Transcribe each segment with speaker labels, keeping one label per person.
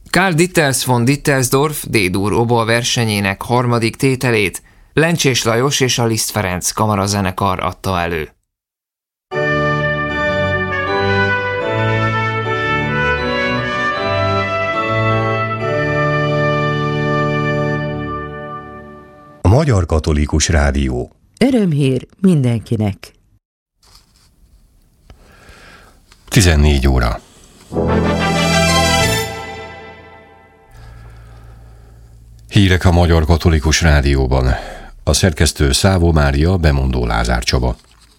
Speaker 1: Karl Ditters von Dittersdorf D-dur oboe versenyének harmadik tételét Lencsés Lajos és a Liszt Ferenc kamarazenekar adta elő.
Speaker 2: A Magyar Katolikus Rádió.
Speaker 3: Örömhír mindenkinek.
Speaker 2: 14 óra. Hírek a Magyar Katolikus Rádióban. A szerkesztő Szávó Mária, bemondó Lázár Csaba.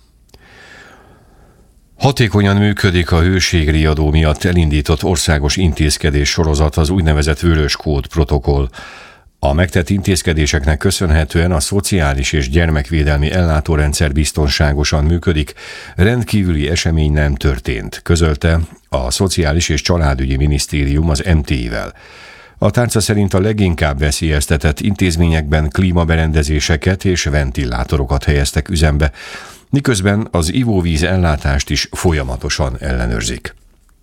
Speaker 2: Hatékonyan működik a hőségriadó miatt elindított országos intézkedés sorozat, az úgynevezett Vörös Kód protokoll. A megtett intézkedéseknek köszönhetően a szociális és gyermekvédelmi ellátórendszer biztonságosan működik, rendkívüli esemény nem történt, közölte a Szociális és Családügyi Minisztérium az MTI-vel. A tárca szerint a leginkább veszélyeztetett intézményekben klímaberendezéseket és ventilátorokat helyeztek üzembe, miközben az ivóvíz ellátást is folyamatosan ellenőrzik.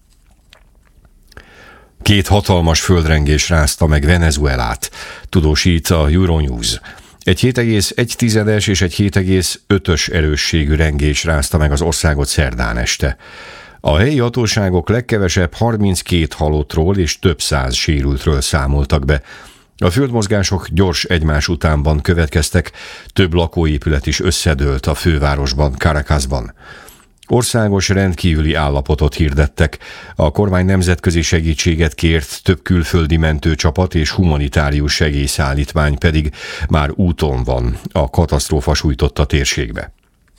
Speaker 2: 2 hatalmas földrengés rázta meg Venezuelát, tudósít a Euronews. Egy 7,1-es és egy 7,5-ös erősségű rengés rázta meg az országot szerdán este. A helyi hatóságok legkevesebb 32 halottról és több száz sérültről számoltak be. A földmozgások gyors egymás utánban következtek, több lakóépület is összedőlt a fővárosban, Caracasban. Országos rendkívüli állapotot hirdettek, a kormány nemzetközi segítséget kért, több külföldi mentőcsapat és humanitárius segélyszállítmány pedig már úton van a katasztrófa sújtotta térségbe.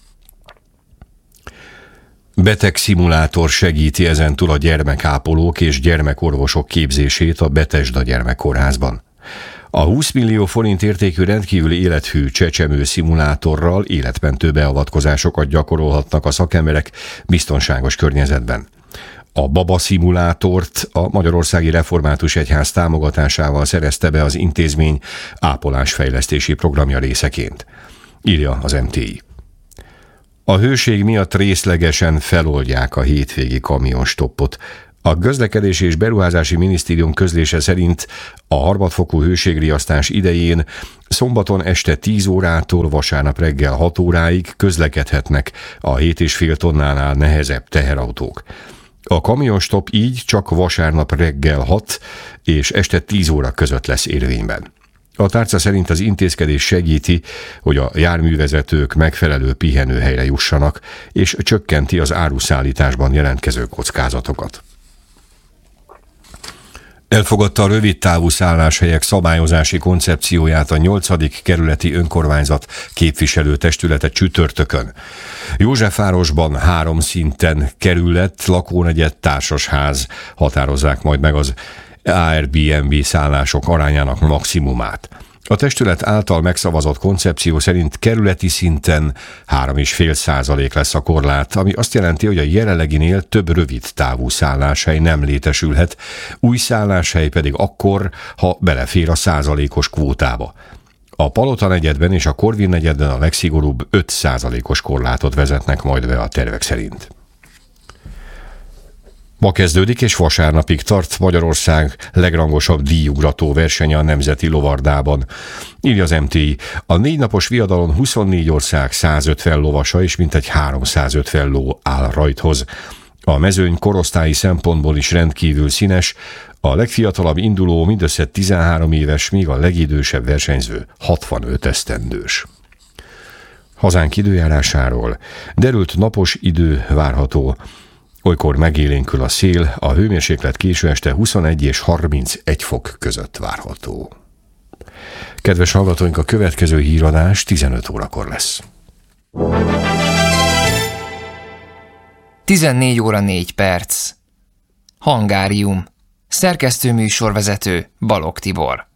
Speaker 2: Betegszimulátor segíti ezentúl a gyermekápolók és gyermekorvosok képzését a Betesda gyermekkórházban. A 20 millió forint értékű rendkívüli élethű csecsemő szimulátorral életmentő beavatkozásokat gyakorolhatnak a szakemberek biztonságos környezetben. A baba szimulátort a Magyarországi Református Egyház támogatásával szerezte be az intézmény ápolásfejlesztési programja részeként, írja az MTI. A hőség miatt részlegesen feloldják a hétvégi kamionstoppot. A Közlekedési és Beruházási Minisztérium közlése szerint a harmadfokú hőségriasztás idején szombaton este 10 órától vasárnap reggel 6 óráig közlekedhetnek a 7,5 tonnánál nehezebb teherautók. A kamionstopp így csak vasárnap reggel 6 és este 10 óra között lesz érvényben. A tárca szerint az intézkedés segíti, hogy a járművezetők megfelelő pihenőhelyre jussanak, és csökkenti az áruszállításban jelentkező kockázatokat. Elfogadta a rövidtávú szálláshelyek szabályozási koncepcióját a 8. kerületi önkormányzat képviselőtestülete csütörtökön. Józsefvárosban 3 szinten kerület, lakónegyed, társasház határozzák majd meg az Airbnb szállások arányának maximumát. A testület által megszavazott koncepció szerint kerületi szinten 3,5% lesz a korlát, ami azt jelenti, hogy a jelenleginél több rövid távú szálláshely nem létesülhet, új szálláshely pedig akkor, ha belefér a százalékos kvótába. A Palota negyedben és a Korvin negyedben a legszigorúbb 5%-os korlátot vezetnek majd be a tervek szerint. Ma kezdődik és vasárnapig tart Magyarország legrangosabb díjugrató versenye a Nemzeti Lovardában. Írja az MTI, a 4 napos viadalon 24 ország 150 lovasa és mintegy 350 ló áll rajthoz. A mezőny korosztályi szempontból is rendkívül színes, a legfiatalabb induló mindössze 13 éves, míg a legidősebb versenyző 65 esztendős. Hazánk időjárásáról: derült napos idő várható. Olykor megélénkül a szél, a hőmérséklet késő este 21 és 31 fok között várható. Kedves hallgatóink, a következő híradás 15 órakor lesz.
Speaker 1: 14 óra 4 perc. Hangárium. Szerkesztő műsorvezető Balogh Tibor.